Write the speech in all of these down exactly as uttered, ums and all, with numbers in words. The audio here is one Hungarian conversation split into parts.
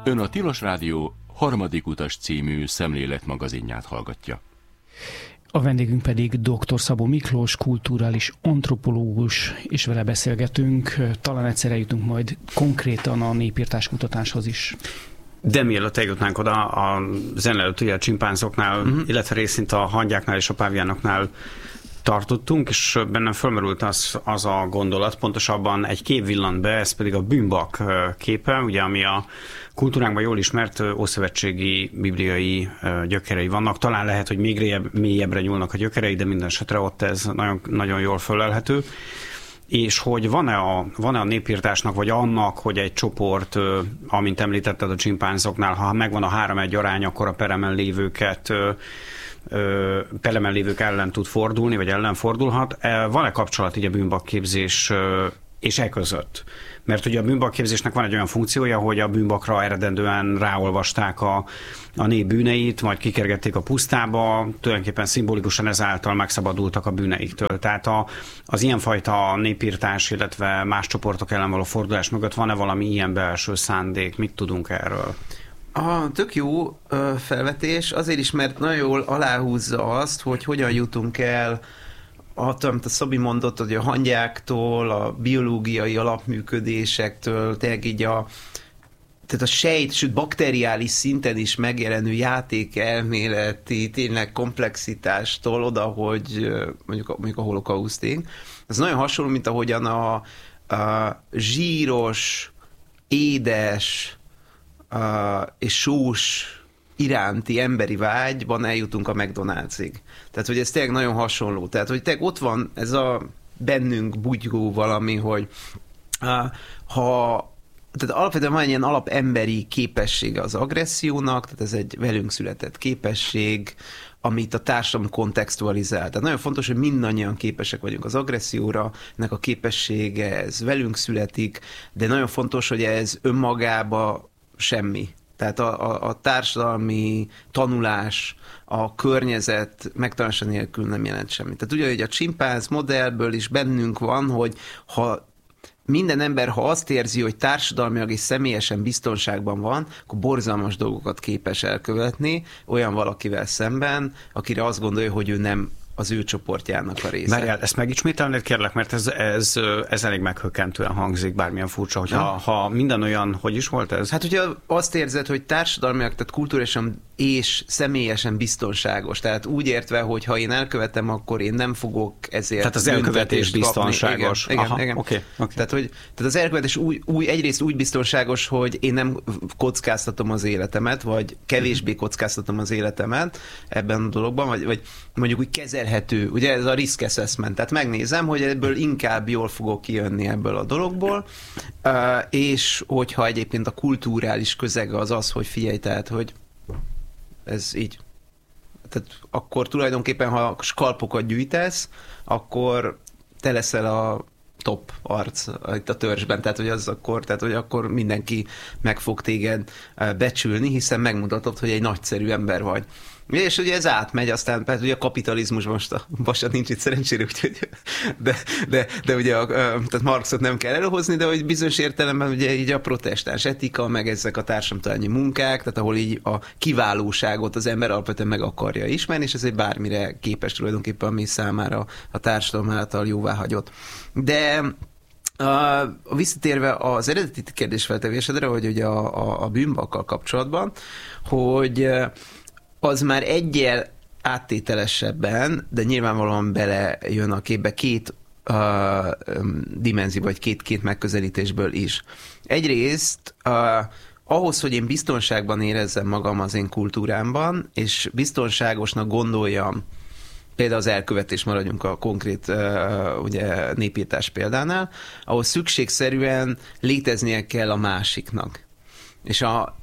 Ön a Tilos Rádió Harmadik utas című szemléletmagazinját hallgatja. A vendégünk pedig dr. Szabó Miklós, kulturális antropológus, és vele beszélgetünk. Talán egyszer eljutunk majd konkrétan a népirtás kutatáshoz is. De mielőtt eljutnánk oda, a zene előtt ugye a csimpánzoknál, uh-huh. illetve részint a hangyáknál és a páviánoknál tartottunk, és bennem fölmerült az, az a gondolat, pontosabban egy kép villant be, ez pedig a bűnbak képe, ugye, ami a kultúránkban jól ismert ószövetségi bibliai gyökerei vannak. Talán lehet, hogy még mélyebb, mélyebbre nyúlnak a gyökerei, de minden esetre ott ez nagyon, nagyon jól fölelhető. És hogy van-e a, van-e a népírtásnak, vagy annak, hogy egy csoport, amint említetted a csimpánzoknál, ha megvan a három-egy arány, akkor a peremen lévőket peremen lévők ellen tud fordulni, vagy ellen fordulhat. Van-e kapcsolat így a bűnbakképzés és e között? Mert ugye a bűnbakképzésnek van egy olyan funkciója, hogy a bűnbakra eredendően ráolvasták a, a nép bűneit, majd kikergették a pusztába, tulajdonképpen szimbolikusan ezáltal megszabadultak a bűneiktől. Tehát a, az ilyenfajta népírtás, illetve más csoportok ellen való fordulás mögött van-e valami ilyen belső szándék? Mit tudunk erről? Ah, tök jó ö, felvetés, azért is, mert nagyon jól aláhúzza azt, hogy hogyan jutunk el attól, amit a Szabi mondott, hogy a hangyáktól, a biológiai alapműködésektől, tényleg így a, tehát a sejt, sőt bakteriális szinten is megjelenő játékelméleti tényleg komplexitástól oda, hogy mondjuk, mondjuk a holokausztig. Ez nagyon hasonló, mint ahogyan a, a zsíros, édes Uh, és sós iránti emberi vágyban eljutunk a McDonald'sig. Tehát, hogy ez tényleg nagyon hasonló. Tehát, hogy tényleg ott van ez a bennünk bugygó valami, hogy uh, ha tehát alapvetően van egy ilyen alapemberi képessége az agressziónak, tehát ez egy velünk született képesség, amit a társadalom kontextualizál. Tehát nagyon fontos, hogy mindannyian képesek vagyunk az agresszióra, ennek a képessége, ez velünk születik, de nagyon fontos, hogy ez önmagába semmi. Tehát a, a, a társadalmi tanulás, a környezet megtanulása nélkül nem jelent semmit. Tehát ugyanúgy a csimpánz modellből is bennünk van, hogy ha minden ember, ha azt érzi, hogy társadalmilag és személyesen biztonságban van, akkor borzalmas dolgokat képes elkövetni olyan valakivel szemben, akire azt gondolja, hogy ő nem az ő csoportjának a része. Várjál, ezt megismételnéd, kérlek, mert ez, ez, ez elég meghökkentően hangzik, bármilyen furcsa, hogy ha, ha minden olyan, hogy is volt ez? Hát, hogyha azt érzed, hogy társadalmilag, tehát kulturálisan és személyesen biztonságos, tehát úgy értve, hogy ha én elkövetem, akkor én nem fogok ezért tehát az elkövetés biztonságos. Igen, Aha, igen, igen. Okay, okay. Tehát, hogy, tehát az elkövetés új, új, egyrészt úgy biztonságos, hogy én nem kockáztatom az életemet, vagy kevésbé kockáztatom az életemet ebben a dologban, vagy, vagy mondjuk úgy kezelhető, ugye ez a risk assessment, tehát megnézem, hogy ebből inkább jól fogok kijönni ebből a dologból, és hogyha egyébként a kulturális közeg az az, hogy figyelj, tehát, hogy ez így. Tehát akkor tulajdonképpen, ha skalpokat gyűjtesz, akkor te leszel a top arc itt a törzsben, tehát hogy az akkor, tehát hogy akkor mindenki meg fog téged becsülni, hiszen megmutatod, hogy egy nagyszerű ember vagy. És ugye ez átmegy, aztán hát ugye a kapitalizmus most a Basa nincs itt szerencsére, úgyhogy de, de, de ugye a, tehát Marxot nem kell előhozni, de hogy bizonyos értelemben ugye így a protestáns etika, meg ezek a társadalmi munkák, tehát ahol így a kiválóságot az ember alapvetően meg akarja ismerni, és ez egy bármire képes tulajdonképpen, ami számára a társadalom által jóváhagyott. De Uh, visszatérve az eredeti kérdésfeltevésedre, hogy ugye a, a, a bűnbakkal kapcsolatban, hogy az már egyel áttételesebben, de nyilvánvalóan belejön a képbe két uh, dimenzió, vagy két-két megközelítésből is. Egyrészt uh, ahhoz, hogy én biztonságban érezzem magam az én kultúrámban, és biztonságosnak gondoljam, például az elkövetés, maradjunk a konkrét uh, ugye, népírtás példánál, ahhoz szükségszerűen léteznie kell a másiknak. És a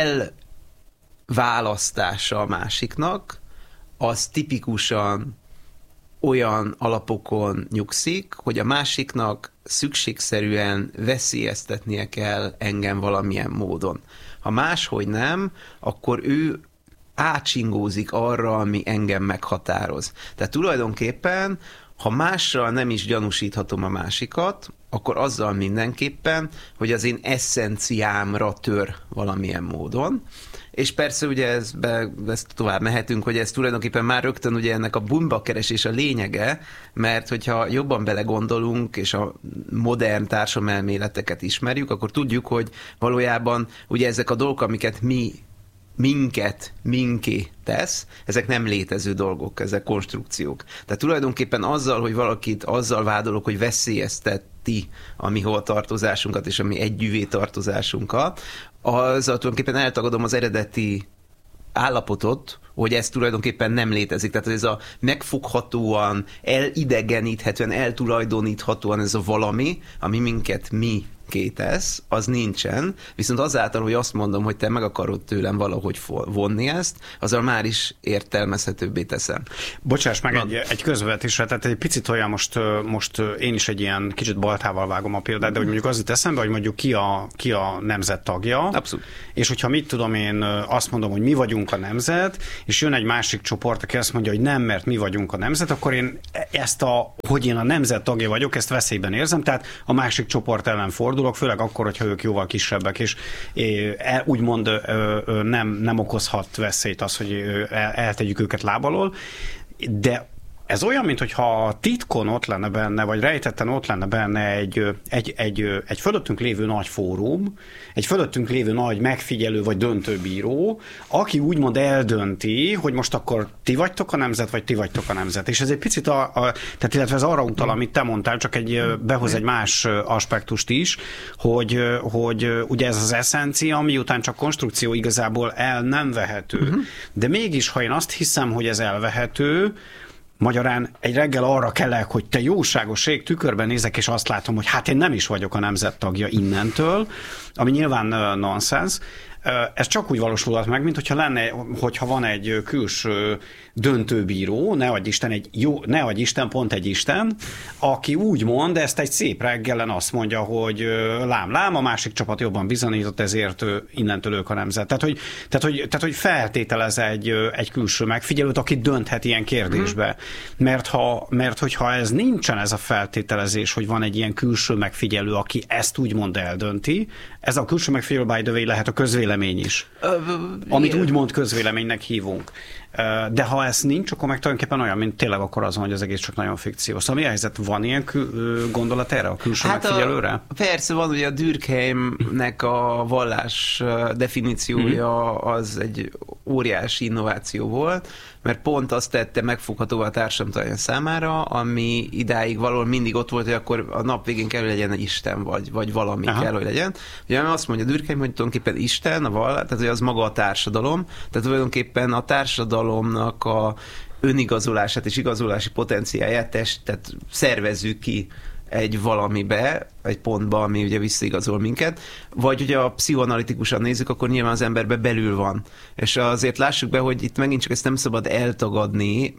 elválasztása a másiknak, az tipikusan olyan alapokon nyugszik, hogy a másiknak szükségszerűen veszélyeztetnie kell engem valamilyen módon. Ha máshogy nem, akkor ő átsingózik arra, ami engem meghatároz. Tehát tulajdonképpen, ha mással nem is gyanúsíthatom a másikat, akkor azzal mindenképpen, hogy az én eszenciámra tör valamilyen módon. És persze ugye ezbe, ezt tovább mehetünk, hogy ez tulajdonképpen már rögtön ugye ennek a bumbakeresés a lényege, mert hogyha jobban belegondolunk, és a modern társadalomelméleteket ismerjük, akkor tudjuk, hogy valójában ugye ezek a dolgok, amiket mi minket, minké tesz, ezek nem létező dolgok, ezek konstrukciók. Tehát tulajdonképpen azzal, hogy valakit azzal vádolok, hogy veszélyezteti a mi hovatartozásunkat és a mi együvé tartozásunkat, azzal tulajdonképpen eltagadom az eredeti állapotot, hogy ez tulajdonképpen nem létezik. Tehát ez a megfoghatóan, elidegeníthetően, eltulajdoníthatóan ez a valami, ami minket mi tesz, az nincsen, viszont azáltal, hogy azt mondom, hogy te meg akarod tőlem valahogy vonni ezt, azzal már is értelmezhetőbbé teszem. Bocsáss meg egy, egy közvetésre, tehát egy picit olyan most, most én is egy ilyen kicsit baltával vágom a példát, de hogy mondjuk az jut eszembe, hogy mondjuk ki a, ki a nemzet tagja. Abszolút. És hogyha mit tudom én, azt mondom, hogy mi vagyunk a nemzet, és jön egy másik csoport, aki azt mondja, hogy nem, mert mi vagyunk a nemzet, akkor én ezt a, hogy én a nemzet tagja vagyok, ezt veszélyben érzem, tehát a másik csoport ellen fordulok, főleg akkor, hogyha ők jóval kisebbek, és úgymond nem, nem okozhat veszélyt az, hogy eltegyük őket láb alól, de ez olyan, mintha titkon ott lenne benne, vagy rejtetten ott lenne benne egy, egy, egy, egy fölöttünk lévő nagy fórum, egy fölöttünk lévő nagy megfigyelő, vagy döntőbíró, aki úgymond eldönti, hogy most akkor ti vagytok a nemzet, vagy ti vagytok a nemzet. És ez egy picit, a, a, tehát illetve ez arra utal, amit te mondtál, csak egy, behoz egy más aspektust is, hogy, hogy ugye ez az eszencia, miután csak konstrukció igazából el nem vehető. Uh-huh. De mégis, ha én azt hiszem, hogy ez elvehető, magyarán egy reggel arra kelek, hogy te jóságos ég, tükörben nézek, és azt látom, hogy hát én nem is vagyok a nemzet tagja innentől, ami nyilván nonsens. Ez csak úgy valósulhat meg, mint hogyha lenne, hogyha van egy külső döntőbíró, ne adj Isten, egy jó, ne adj Isten, pont egy Isten, aki úgy mond, ezt egy szép reggelen azt mondja, hogy lám, lám, a másik csapat jobban bizonyított, ezért innentől ők a nemzet. Tehát, hogy, tehát, hogy, tehát, hogy feltételez egy, egy külső megfigyelőt, aki dönthet ilyen kérdésbe. Mert, ha, mert hogyha ez nincsen, ez a feltételezés, hogy van egy ilyen külső megfigyelő, aki ezt úgymond eldönti, ez a külső megfigyelő, by the way, lehet a közvélemény is, amit úgymond közvéleménynek hívunk. De ha ez nincs, akkor meg tulajdonképpen olyan, mint tényleg akkor azon, hogy az egész csak nagyon fikció. Szóval mi a helyzet? Van ilyen kül- gondolat erre, a külső hát megfigyelőre? A, persze van, ugye a Durkheimnek a vallás definíciója az egy óriási innováció volt, mert pont azt tette megfoghatóvá a társadalom számára, ami idáig valahol mindig ott volt, hogy akkor a nap végén kell, hogy legyen egy Isten, vagy, vagy valami Aha. kell, hogy legyen. Ugye azt mondja Durkheim, hogy tulajdonképpen Isten, a vallás, tehát hogy az maga a társadalom, tehát tulajdonképpen a társadalomnak a önigazolását és igazolási potenciáját test, tehát szervezzük ki egy valamibe, egy pontba, ami ugye visszaigazol minket, vagy ugye a pszichoanalitikusan nézzük, akkor nyilván az emberbe belül van. És azért lássuk be, hogy itt megint csak ezt nem szabad eltagadni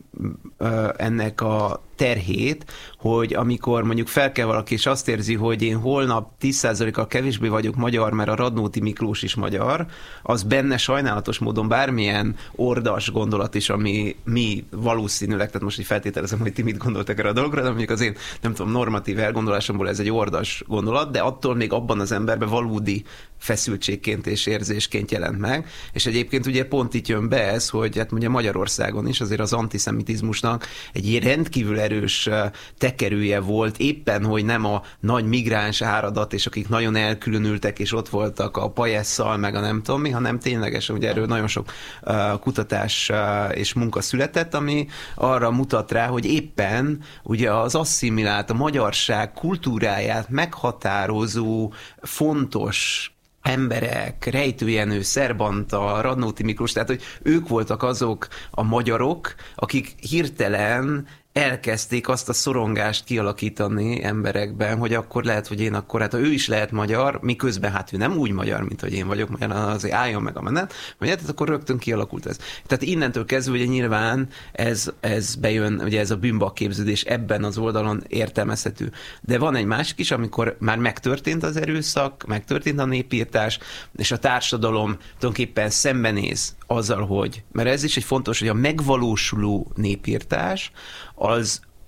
ennek a terhét, hogy amikor mondjuk fel kell valaki, és azt érzi, hogy én holnap tíz százalékkal kevésbé vagyok magyar, mert a Radnóti Miklós is magyar, az benne sajnálatos módon bármilyen ordas gondolat is, ami mi valószínűleg, tehát most így feltételezem, hogy ti mit gondoltak erre a dologra, de mondjuk az én, nem tudom, normatív elgondolásomból ez egy ordas gondolat, de attól még abban az emberben valódi feszültségként és érzésként jelent meg. És egyébként ugye pont itt jön be ez, hogy hát ugye Magyarországon is azért az antiszemitizmusnak egy rendkívül erős tekerője volt, éppen, hogy nem a nagy migráns áradat, és akik nagyon elkülönültek, és ott voltak a Pajesszal, meg a nem tudom mi, hanem ténylegesen, ugye erről nagyon sok uh, kutatás uh, és munka született, ami arra mutat rá, hogy éppen ugye az asszimilált, a magyarság kultúráját meghatározó, fontos emberek, Rejtő Jenő, Szerbanta, Radnóti Miklós, tehát hogy ők voltak azok a magyarok, akik hirtelen elkezdték azt a szorongást kialakítani emberekben, hogy akkor lehet, hogy én akkor, hát ő is lehet magyar, miközben hát ő nem úgy magyar, mint hogy én vagyok, magyar, azért álljon meg a menet, vagy hát akkor rögtön kialakult ez. Tehát innentől kezdve ugye nyilván ez, ez bejön, ugye ez a bűnbak képződés ebben az oldalon értelmezhető. De van egy másik is, amikor már megtörtént az erőszak, megtörtént a népírtás, és a társadalom tulajdonképpen szembenéz azzal, hogy, mert ez is egy fontos, hogy a megvalósuló népírtás az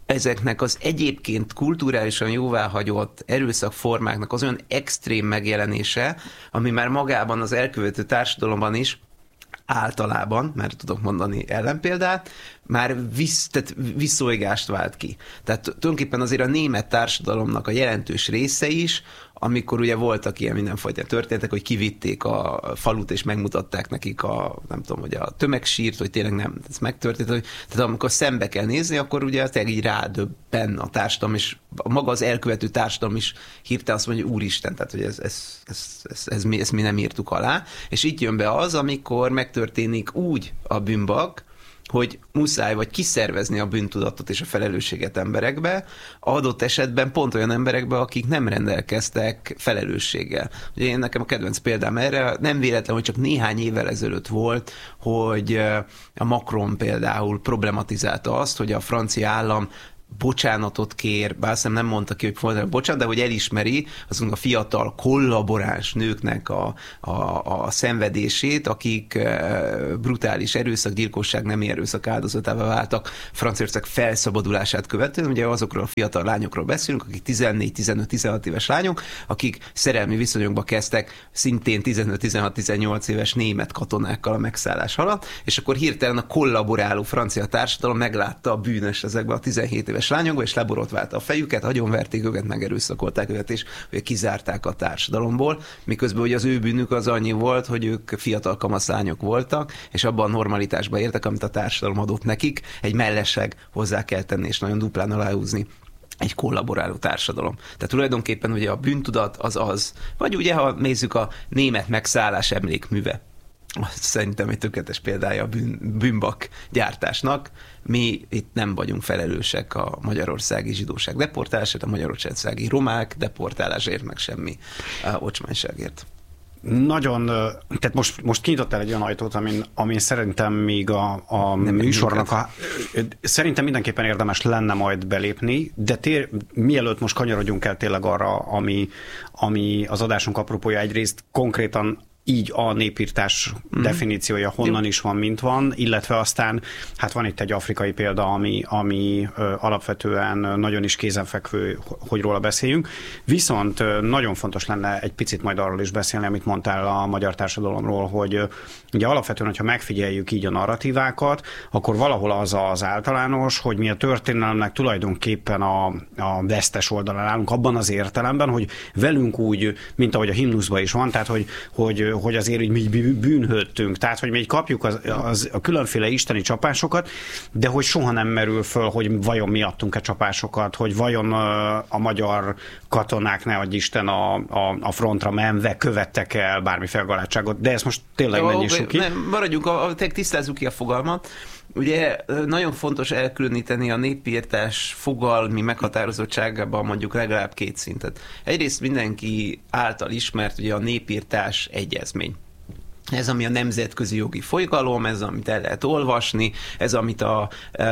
ezeknek az egyébként kulturálisan jóváhagyott erőszakformáknak az olyan extrém megjelenése, ami már magában az elkövető társadalomban is általában, mert tudok mondani ellenpéldát, már visz, tehát visszolygást vált ki. Tehát tulajdonképpen azért a német társadalomnak a jelentős része is, amikor ugye voltak ilyen mindenfajta történetek, hogy kivitték a falut, és megmutatták nekik a, nem tudom, hogy a tömegsírt, hogy tényleg nem, ez megtörtént, hogy, tehát amikor szembe kell nézni, akkor ugye tényleg így rádöbben a társadalom, és maga az elkövető társadalom is hirtelen azt mondja, hogy úristen, tehát hogy ez, ez, ez, ez, ez, mi, ezt mi nem írtuk alá, és itt jön be az, amikor megtörténik úgy a bűnbak, hogy muszáj vagy kiszervezni a bűntudatot és a felelősséget emberekbe, adott esetben pont olyan emberekbe, akik nem rendelkeztek felelősséggel. Ugye én nekem a kedvenc példám erre, nem véletlen, hogy csak néhány évvel ezelőtt volt, hogy a Macron például problematizálta azt, hogy a francia állam bocsánatot kér, bár azt nem mondta ki, hogy fontos, bocsánat, de hogy elismeri azon a fiatal kollaboráns nőknek a, a, a szenvedését, akik brutális erőszak, gyilkosság, nemi erőszak áldozatává váltak Franciaország felszabadulását követően. Ugye azokról a fiatal lányokról beszélünk, akik tizennégy, tizenöt, tizenhat éves lányok, akik szerelmi viszonyokba kezdtek szintén tizenöt, tizenhat, tizennyolc éves német katonákkal a megszállás alatt, és akkor hirtelen a kollaboráló francia társadalom meglátta a bűnös ezekben a tizenhét éves lányokba, és leborotválta a fejüket, agyonverték őket, megerőszakolták őket, és ugye kizárták a társadalomból, miközben ugye az ő bűnük az annyi volt, hogy ők fiatal kamaszlányok voltak, és abban a normalitásban értek, amit a társadalom adott nekik, egy mellesleg hozzá kell tenni, és nagyon duplán aláhúzni egy kollaboráló társadalom. Tehát tulajdonképpen ugye a bűntudat az az, vagy ugye ha nézzük a német megszállás emlékműve, szerintem egy tökéletes példája a bűn, bűnbak gyártásnak. Mi itt nem vagyunk felelősek a magyarországi zsidóság deportálásért, a magyarországi romák deportálásért, meg semmi ocsmányságért. Nagyon, tehát most, most kinyitottál egy olyan ajtót, amin, amin szerintem még a, a műsornak a, szerintem mindenképpen érdemes lenne majd belépni, de tér, mielőtt most kanyarodjunk el tényleg arra, ami, ami az adásunk apropója, egyrészt konkrétan így a népírtás mm. definíciója honnan is van, mint van, illetve aztán hát van itt egy afrikai példa, ami, ami ö, alapvetően nagyon is kézenfekvő, hogy róla beszéljünk. Viszont ö, nagyon fontos lenne egy picit majd arról is beszélni, amit mondtál a magyar társadalomról, hogy ö, ugye alapvetően, hogyha megfigyeljük így a narratívákat, akkor valahol az az általános, hogy mi a történelemnek tulajdonképpen a, a vesztes oldalán állunk, abban az értelemben, hogy velünk úgy, mint ahogy a himnuszban is van, tehát hogy, hogy hogy azért így mi bűnhődtünk, tehát hogy mi így kapjuk az, az, a különféle isteni csapásokat, de hogy soha nem merül föl, hogy vajon mi adtunk-e csapásokat, hogy vajon a magyar katonák, ne adj Isten, a, a, a frontra menve követtek el bármiféle galátságot, de ezt most tényleg ne nyissuk ki. Nem, maradjunk, a, a, tisztázzuk ki a fogalmat. Ugye nagyon fontos elkülöníteni a népírtás fogalmi meghatározottságában mondjuk legalább két szintet. Egyrészt mindenki által ismert ugye a népírtás egyezmény. Ez, ami a nemzetközi jogi fogalom, ez, amit el lehet olvasni, ez, amit a,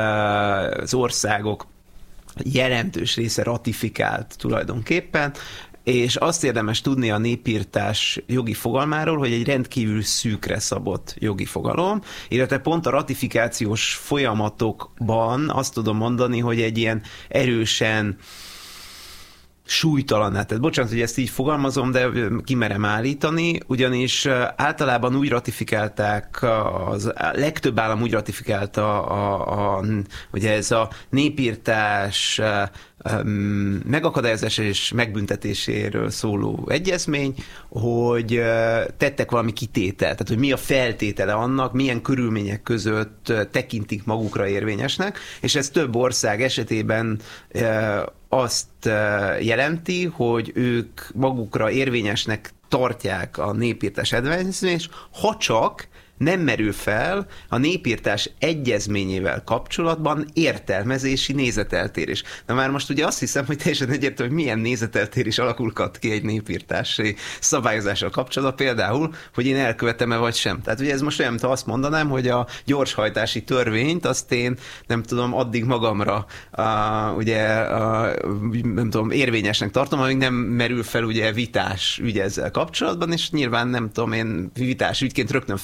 az országok jelentős része ratifikált tulajdonképpen, és azt érdemes tudni a népírtás jogi fogalmáról, hogy egy rendkívül szűkre szabott jogi fogalom, illetve pont a ratifikációs folyamatokban azt tudom mondani, hogy egy ilyen erősen súlytalan, tehát bocsánat, hogy ezt így fogalmazom, de kimerem állítani, ugyanis általában úgy ratifikálták, az legtöbb állam úgy ratifikálta a, a, a, ugye ez a népírtás megakadályozása és megbüntetéséről szóló egyezmény, hogy tettek valami kitételt, tehát hogy mi a feltétele annak, milyen körülmények között tekintik magukra érvényesnek, és ez több ország esetében azt jelenti, hogy ők magukra érvényesnek tartják a népírtás egyezményét, ha csak nem merül fel a népírtás egyezményével kapcsolatban értelmezési nézeteltérés. Na már most ugye azt hiszem, hogy teljesen egyértelmű, hogy milyen nézeteltérés alakulhat ki egy népírtási szabályozással kapcsolatban, például, hogy én elkövetem-e vagy sem. Tehát ugye ez most olyan, mint azt mondanám, hogy a gyorshajtási törvényt azt én nem tudom, addig magamra a, ugye a, nem tudom, érvényesnek tartom, amíg nem merül fel ugye vitás ügy ezzel kapcsolatban, és nyilván nem tudom, én vitás ügyként rögtön felmerül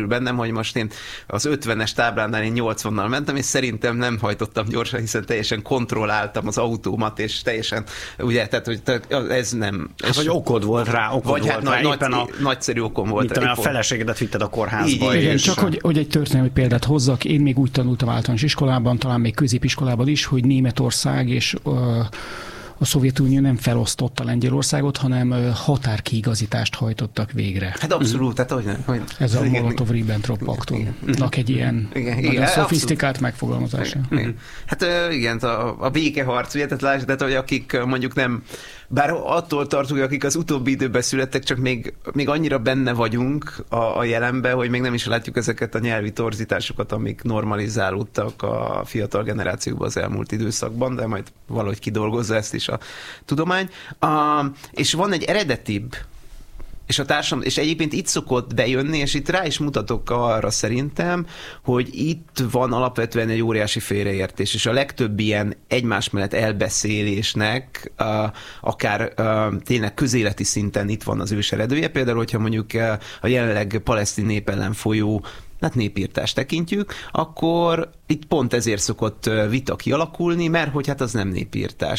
bennem, hogy most én az ötvenes táblánál én nyolcvannal mentem, és szerintem nem hajtottam gyorsan, hiszen teljesen kontrolláltam az autómat, és teljesen, ugye, tehát, hogy ez nem... Hát, vagy okod volt rá, okod vagy volt hát rá, nagy, éppen a, nagyszerű okom volt rá. A feleségedet vitted a kórházba. Igen, és csak hogy, hogy egy történelmi példát hozzak, én még úgy tanultam általános iskolában, talán még középiskolában is, hogy Németország és uh, a Szovjetunió nem felosztotta Lengyelországot, hanem határkiigazítást hajtottak végre. Hát abszolút, tehát hogy nem. Hogy ez a Molotov-Ribbentrop paktumnak egy ilyen igen, nagyon igen, szofisztikált megfogalmazása. Igen, igen. Hát igen, a, a békeharc, ugye, tehát lásd, tehát, hogy akik mondjuk nem, bár attól tartunk, akik az utóbbi időben születtek, csak még, még annyira benne vagyunk a, a jelenben, hogy még nem is látjuk ezeket a nyelvi torzításokat, amik normalizálódtak a fiatal generációkban az elmúlt időszakban, de majd valahogy kidolgozza ezt is a tudomány. A, és van egy eredetibb, és a társam, és egyébként itt szokott bejönni, és itt rá is mutatok arra szerintem, hogy itt van alapvetően egy óriási félreértés, és a legtöbb ilyen egymás mellett elbeszélésnek uh, akár uh, tényleg közéleti szinten itt van az őseredője. Például, hogyha mondjuk uh, a jelenleg palesztin nép ellen folyó hát népírtást tekintjük, akkor itt pont ezért szokott vita kialakulni, mert hogy hát az nem népírtás.